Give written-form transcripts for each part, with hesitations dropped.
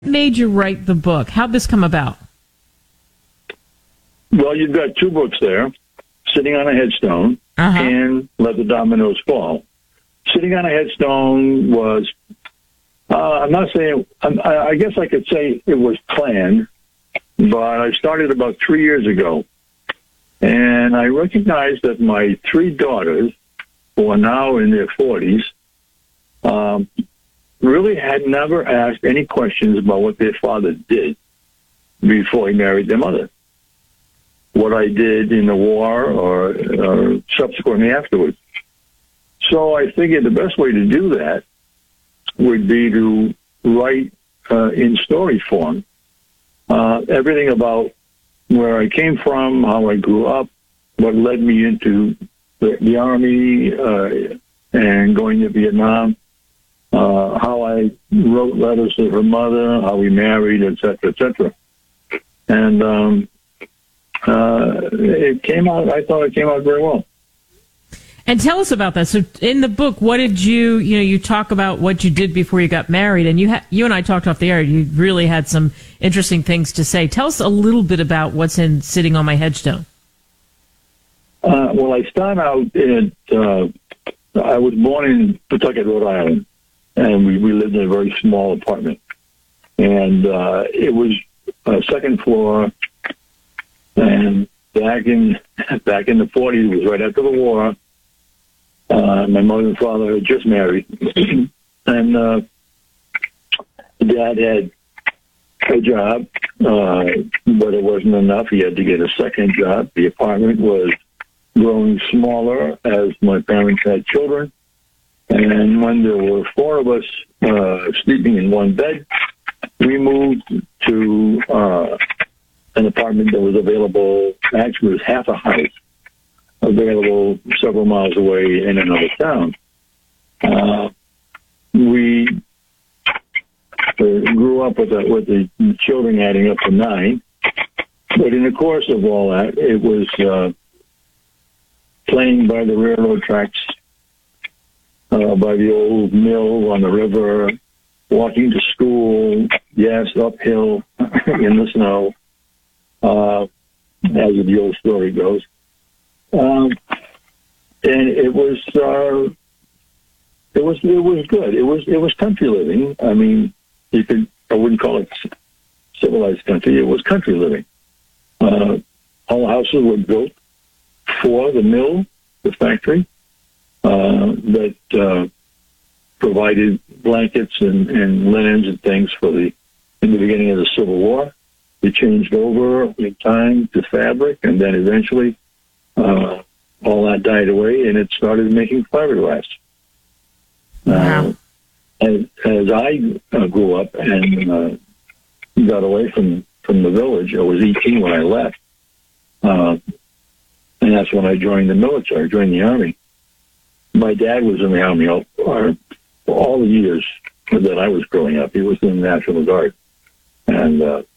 made you write the book? How'd this come about? Well, you've got two books there, Sitting on a Headstone and Let the Dominoes Fall. Sitting on a Headstone was, I'm not saying, I guess I could say it was planned, but I started about 3 years ago. And I recognized that my three daughters, who are now in their 40s, really had never asked any questions about what their father did before he married their mother. What I did in the war or subsequently afterwards. So I figured the best way to do that would be to write in story form everything about where I came from, how I grew up, what led me into the Army and going to Vietnam, how I wrote letters to her mother, how we married, etc., etc. And it came out, I thought it came out very well. And tell us about that. So in the book, what did you talk about what you did before you got married, and you and I talked off the air. You really had some interesting things to say. Tell us a little bit about what's in Sitting on My Headstone. Well, I start out I was born in Pawtucket, Rhode Island, and we lived in a very small apartment. And it was a second floor, and back in the 40s, it was right after the war. My mother and father had just married, and Dad had a job, but it wasn't enough. He had to get a second job. The apartment was growing smaller as my parents had children, and when there were four of us sleeping in one bed, we moved to an apartment that was available. Actually, it was half a house, available several miles away in another town. We grew up with the children adding up to 9. But in the course of all that, it was playing by the railroad tracks, by the old mill on the river, walking to school, yes, uphill in the snow, as the old story goes. And it was good. It was country living. I mean, I wouldn't call it civilized country. It was country living. All houses were built for the mill, the factory, that provided blankets and linens and things in the beginning of the Civil War. It changed over in time to fabric, and then eventually all that died away, and it started making fiberglass. Wow. As I grew up and got away from the village, I was 18 when I left, and that's when I joined the military, joined the Army. My dad was in the Army all the years that I was growing up. He was in the National Guard, and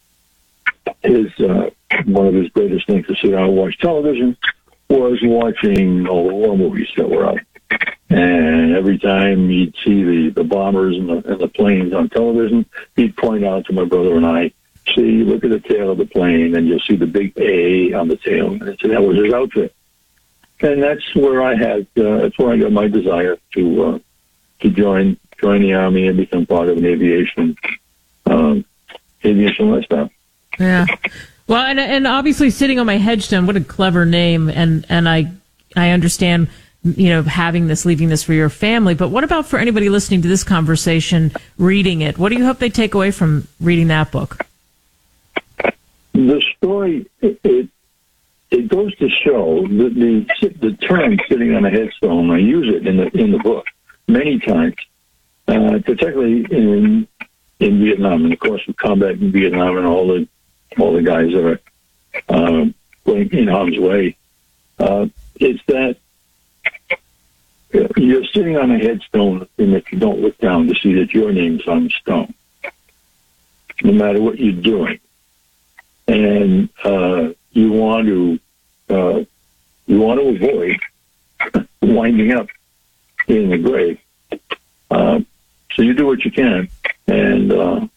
one of his greatest things to sit down and watch television was watching all the war movies that were out. And every time he'd see the bombers and the planes on television, he'd point out to my brother and I, see, look at the tail of the plane, and you'll see the big A on the tail. And so that was his outfit. And that's where that's where I got my desire to join the Army and become part of an aviation lifestyle. Yeah. Well, and obviously Sitting on My Headstone, what a clever name, and I understand, having this, leaving this for your family, but what about for anybody listening to this conversation, reading it? What do you hope they take away from reading that book? The story, it goes to show the term "sitting on a headstone." I use it in the book many times, particularly in Vietnam, and of course with combat in Vietnam and all the guys that are going in harm's way. It's that you're sitting on a headstone, and if you don't look down to see that your name's on the stone, no matter what you're doing, and you want to avoid winding up in the grave. So you do what you can, and